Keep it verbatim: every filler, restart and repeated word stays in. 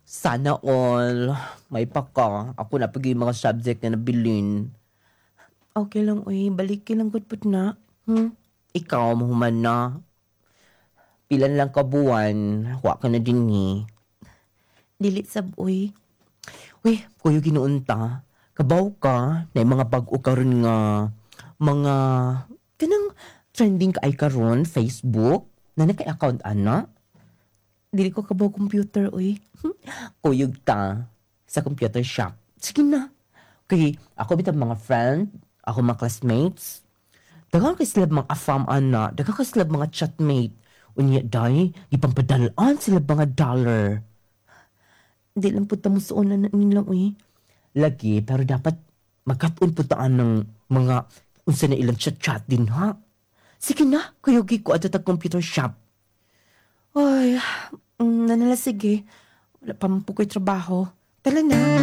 Sana all. May pa ka. Ako na pag yung mga subject na nabilin. Okay lang, uy. Balik lang good put na. Hmm? Ikaw, mahuman na. Pilan lang ka buwan. Huwag ka na din ni. Dili sab, uy. Uy, kuyo ginuunta. Kabaw ka na yung mga bag-o karon nga mga kanang trending ka ay karon Facebook na nakay account ana. Dili ko kabaw computer, uy. Kuyog ta sa computer shop. Sige na. Kay ako bitang mga friend, ako mga classmates. Daghang kay sila mga afam ana, daghang kay sila mga chatmate. Unya day, ipampadaan sila mga dollar. Di lang po tamo suon na nilang, uy. Lagi, pero dapat magkatun po taan ng mga unsa na ilang chat-chat din, ha? Sige na, kuyugi ko at at computer shop. Ay, mm, nanala sige. Wala pa man po ko'y trabaho. Tala na.